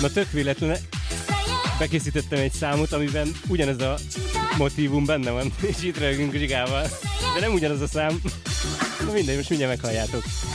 Na tök véletlen, bekészítettem egy számot, amiben ugyanez a motívum benne van, és itt rögünk Zsigával. De nem ugyanaz a szám. Na mindegy, most mindjárt meghalljátok.